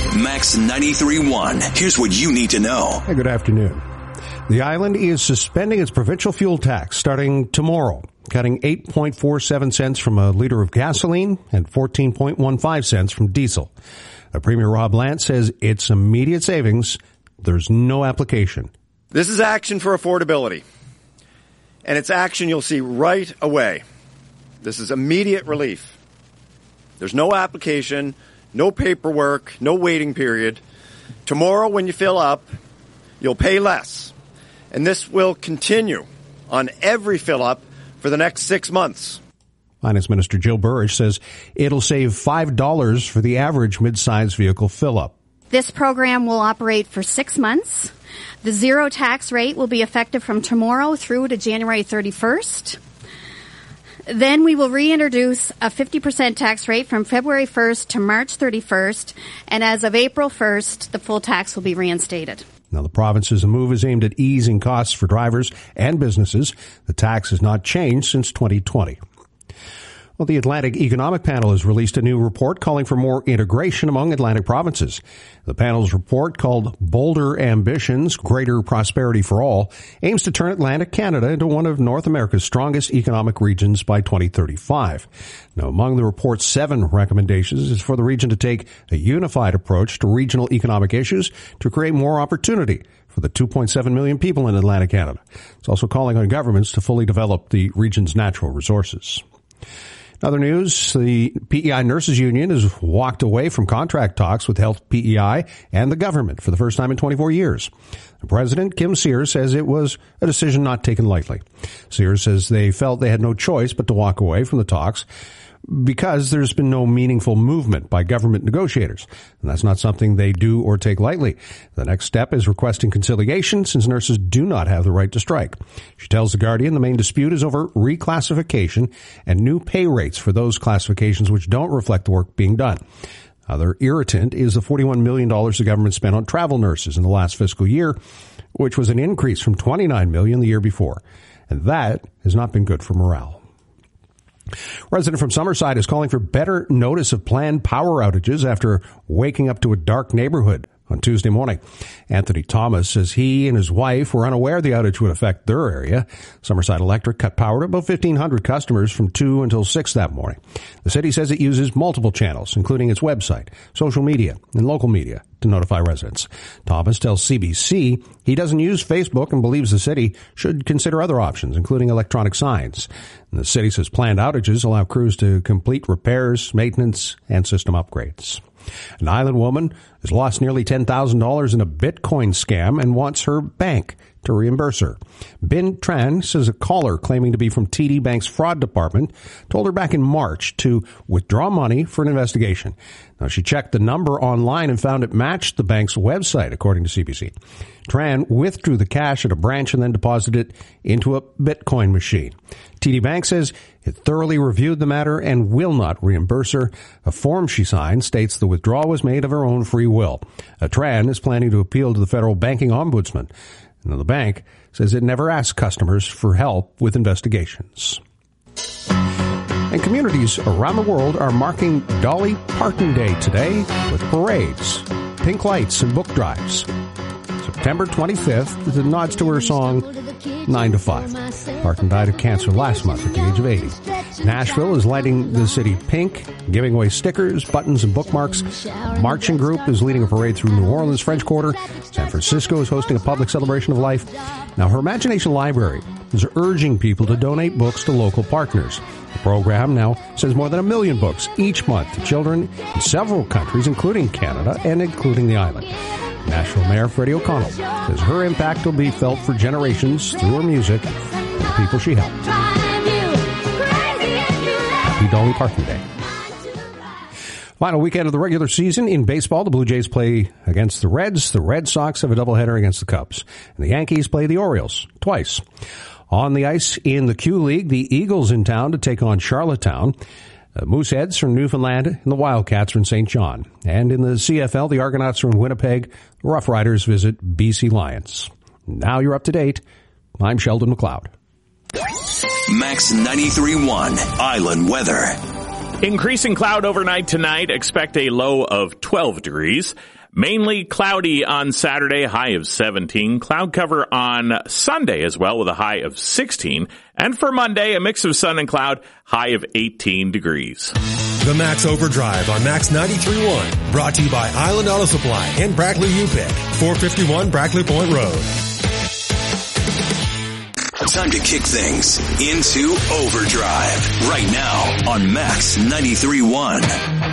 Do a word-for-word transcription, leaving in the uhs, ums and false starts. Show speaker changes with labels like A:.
A: Max ninety-three point one. Here's what you need to know.
B: Hey, good afternoon. The island is suspending its provincial fuel tax starting tomorrow, cutting eight point four seven cents from a liter of gasoline and fourteen point one five cents from diesel. Uh, Premier Rob Lance says it's immediate savings. There's no application.
C: This is action for affordability, and it's action you'll see right away. This is immediate relief. There's no application, no paperwork, no waiting period. Tomorrow when you fill up, you'll pay less. And this will continue on every fill up for the next six months.
B: Finance Minister Jill Burridge says it'll save five dollars for the average mid-size vehicle fill up.
D: This program will operate for six months. The zero tax rate will be effective from tomorrow through to January thirty-first. Then we will reintroduce a fifty percent tax rate from February first to March thirty-first, and as of April first, the full tax will be reinstated.
B: Now, the province's move is aimed at easing costs for drivers and businesses. The tax has not changed since twenty twenty. Well, the Atlantic Economic Panel has released a new report calling for more integration among Atlantic provinces. The panel's report, called Bolder Ambitions, Greater Prosperity for All, aims to turn Atlantic Canada into one of North America's strongest economic regions by twenty thirty-five. Now, among the report's seven recommendations is for the region to take a unified approach to regional economic issues to create more opportunity for the two point seven million people in Atlantic Canada. It's also calling on governments to fully develop the region's natural resources. In other news, the P E I Nurses Union has walked away from contract talks with Health P E I and the government for the first time in twenty-four years. The president, Kim Sears, says it was a decision not taken lightly. Sears says they felt they had no choice but to walk away from the talks because there's been no meaningful movement by government negotiators. And that's not something they do or take lightly. The next step is requesting conciliation, since nurses do not have the right to strike. She tells The Guardian the main dispute is over reclassification and new pay rates for those classifications which don't reflect the work being done. Other irritant is the forty-one million dollars the government spent on travel nurses in the last fiscal year, which was an increase from twenty-nine million dollars the year before. And that has not been good for morale. A resident from Summerside is calling for better notice of planned power outages after waking up to a dark neighborhood on Tuesday morning. Anthony Thomas says he and his wife were unaware the outage would affect their area. Summerside Electric cut power to about fifteen hundred customers from two until six that morning. The city says it uses multiple channels, including its website, social media, and local media, to notify residents. Thomas tells C B C he doesn't use Facebook and believes the city should consider other options, including electronic signs. And the city says planned outages allow crews to complete repairs, maintenance, and system upgrades. An island woman has lost nearly ten thousand dollars in a Bitcoin scam and wants her bank to reimburse her. Bin Tran says a caller claiming to be from T D Bank's fraud department told her back in March to withdraw money for an investigation. Now, she checked the number online and found it matched the bank's website, according to C B C. Tran withdrew the cash at a branch and then deposited it into a Bitcoin machine. T D Bank says it thoroughly reviewed the matter and will not reimburse her. A form she signed states the withdrawal was made of her own free will. A Tran is planning to appeal to the federal banking ombudsman. And the bank says it never asked customers for help with investigations. And communities around the world are marking Dolly Parton Day today with parades, pink lights, and book drives. September twenty-fifth is a nods to her song nine to five. Parton died of cancer last month at the age of eighty. Nashville is lighting the city pink, giving away stickers, buttons, and bookmarks. A marching group is leading a parade through New Orleans, French Quarter. San Francisco is hosting a public celebration of life. Now, her Imagination Library is urging people to donate books to local partners. The program now sends more than a million books each month to children in several countries, including Canada and including the island. Nashville Mayor Freddie O'Connell says her impact will be felt for generations through her music and the people she helped. Happy Dolly Parton Day. Final weekend of the regular season in baseball. The Blue Jays play against the Reds. The Red Sox have a doubleheader against the Cubs. And the Yankees play the Orioles twice. On the ice in the Q League, the Eagles in town to take on Charlottetown. The Mooseheads from Newfoundland and the Wildcats are in Saint John. And in the C F L, the Argonauts are in Winnipeg. The Rough Riders visit B C Lions. Now you're up to date. I'm Sheldon McLeod.
A: Max ninety-three point one Island Weather.
E: Increasing cloud overnight tonight. Expect a low of twelve degrees. Mainly cloudy on Saturday, high of seventeen. Cloud cover on Sunday as well with a high of sixteen. And for Monday, a mix of sun and cloud, high of eighteen degrees.
F: The Max Overdrive on Max ninety-three point one. Brought to you by Island Auto Supply and Brackley U P I C. four fifty-one Brackley Point Road.
A: Time to kick things into overdrive right now on Max ninety-three point one.